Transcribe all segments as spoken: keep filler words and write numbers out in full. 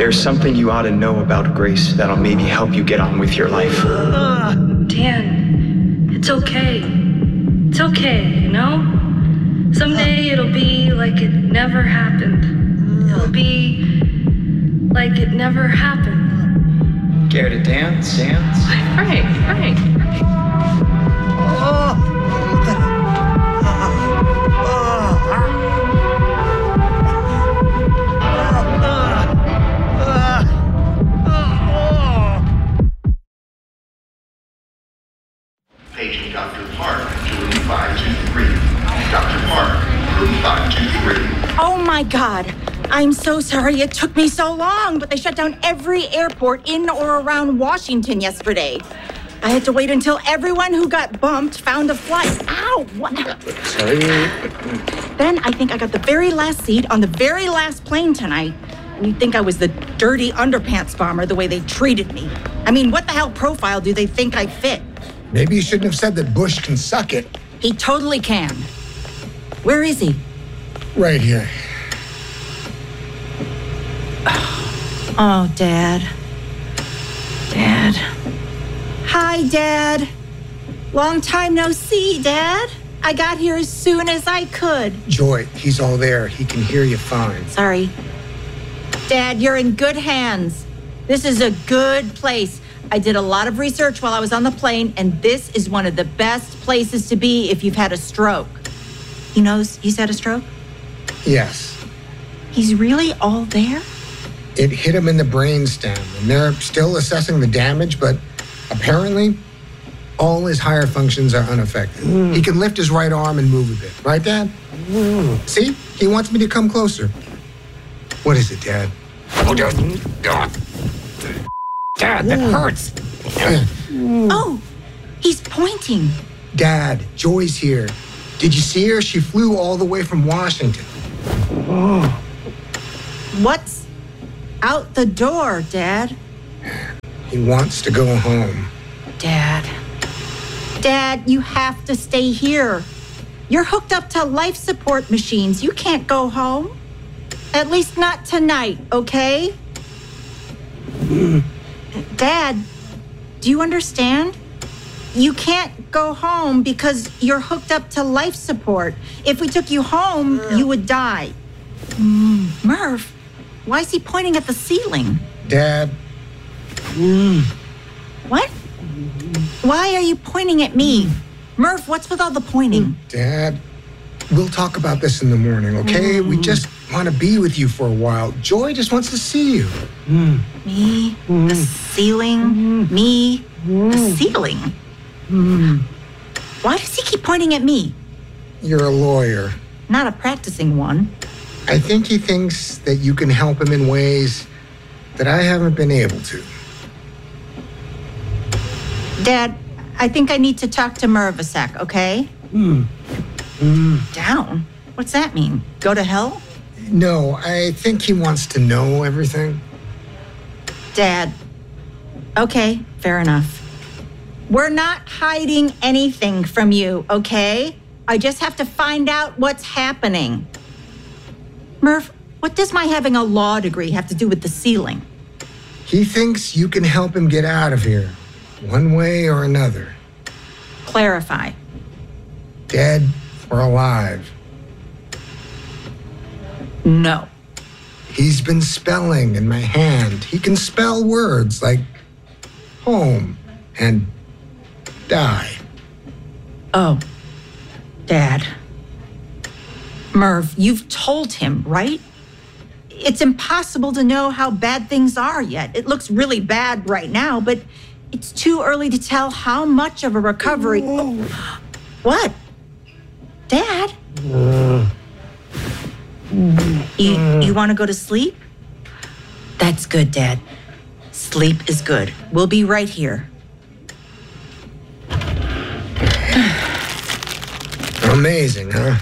There's something you ought to know about Grace that'll maybe help you get on with your life. Dan, it's okay. It's okay, you know? Someday it'll be like it never happened. It'll be like it never happened. Care to dance? Dance? Frank, Frank, Frank. Patient Doctor Park to room five two three. Doctor Park, room five two three. Oh my God. I'm so sorry it took me so long, but they shut down every airport in or around Washington yesterday. I had to wait until everyone who got bumped found a flight. Ow! What? Sorry. Then I think I got the very last seat on the very last plane tonight. And you'd think I was the dirty underpants bomber the way they treated me. I mean, what the hell profile do they think I fit? Maybe you shouldn't have said that Bush can suck it. He totally can. Where is he? Right here. Oh, Dad. Dad. Hi, Dad. Long time no see, Dad. I got here as soon as I could. Joy, he's all there. He can hear you fine. Sorry. Dad, you're in good hands. This is a good place. I did a lot of research while I was on the plane, and this is one of the best places to be if you've had a stroke. He knows he's had a stroke? Yes. He's really all there? It hit him in the brainstem, and they're still assessing the damage, but apparently all his higher functions are unaffected. Mm. He can lift his right arm and move a bit. Right, Dad? Mm. See? He wants me to come closer. What is it, Dad? Oh, Dad, Dad that hurts. Oh, he's pointing. Dad, Joy's here. Did you see her? She flew all the way from Washington. Oh. What's out the door, Dad? He wants to go home. Dad. Dad, you have to stay here. You're hooked up to life support machines. You can't go home. At least not tonight, okay? Mm. Dad, do you understand? You can't go home because you're hooked up to life support. If we took you home, you would die. Mm, Murph, why is he pointing at the ceiling? Dad. Mm. What? Why are you pointing at me? Murph, what's with all the pointing? Dad, we'll talk about this in the morning, okay? Mm. We just want to be with you for a while. Joy just wants to see you. Mm. Me? Mm. The ceiling? Mm. Me? Mm. The ceiling? Mm. Why does he keep pointing at me? You're a lawyer. Not a practicing one. I think he thinks that you can help him in ways that I haven't been able to. Dad, I think I need to talk to Merv a sec, okay? Mm. Mm. Down? What's that mean? Go to hell? No, I think he wants to know everything. Dad. Okay, fair enough. We're not hiding anything from you, okay? I just have to find out what's happening. Murph, what does my having a law degree have to do with the ceiling? He thinks you can help him get out of here, one way or another. Clarify. Dead or alive. No. He's been spelling in my hand. He can spell words like home and die. Oh, Dad. Merv, you've told him, right? It's impossible to know how bad things are yet. It looks really bad right now, but it's too early to tell how much of a recovery. Oh. What? Dad? Uh. You, you want to go to sleep? That's good, Dad. Sleep is good. We'll be right here. Amazing, huh?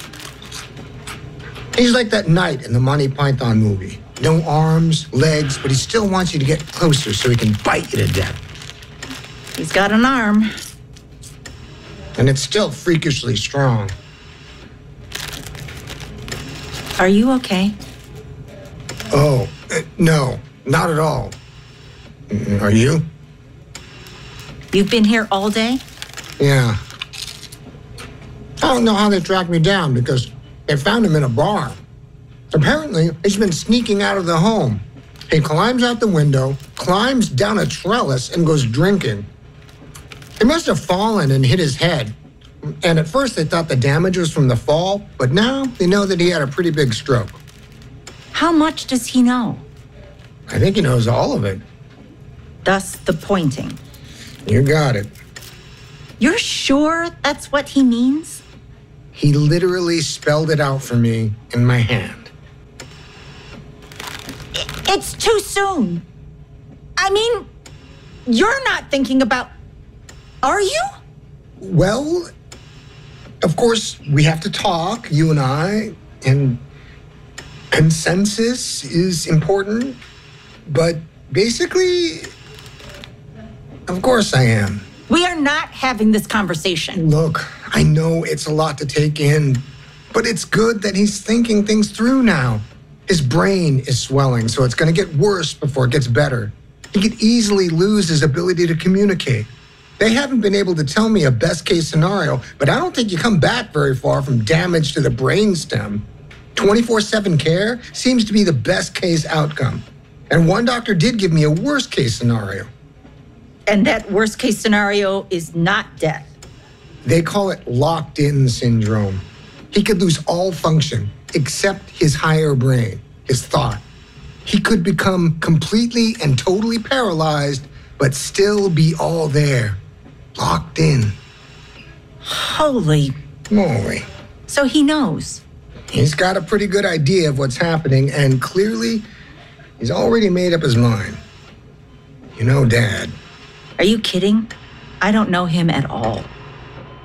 He's like that knight in the Monty Python movie. No arms, legs, but he still wants you to get closer so he can bite you to death. He's got an arm. And it's still freakishly strong. Are you okay? Oh, uh, no. Not at all. Mm, Are you? You've been here all day? Yeah. I don't know how they tracked me down because they found him in a bar. Apparently, he's been sneaking out of the home. He climbs out the window, climbs down a trellis, and goes drinking. He must have fallen and hit his head. And at first, they thought the damage was from the fall, but now they know that he had a pretty big stroke. How much does he know? I think he knows all of it. Thus the pointing. You got it. You're sure that's what he means? He literally spelled it out for me in my hand. It's too soon. I mean, you're not thinking about... Are you? Well, of course, we have to talk, you and I, and consensus is important, but basically, of course I am. We are not having this conversation. Look, I know it's a lot to take in, but it's good that he's thinking things through now. His brain is swelling, so it's going to get worse before it gets better. He could easily lose his ability to communicate. They haven't been able to tell me a best-case scenario, but I don't think you come back very far from damage to the brainstem. twenty-four seven care seems to be the best-case outcome. And one doctor did give me a worst-case scenario. And that worst case scenario is not death. They call it locked-in syndrome. He could lose all function except his higher brain, his thought. He could become completely and totally paralyzed, but still be all there, locked in. Holy. Moly. So he knows. He's got a pretty good idea of what's happening, and clearly, he's already made up his mind. You know, Dad. Are you kidding? I don't know him at all.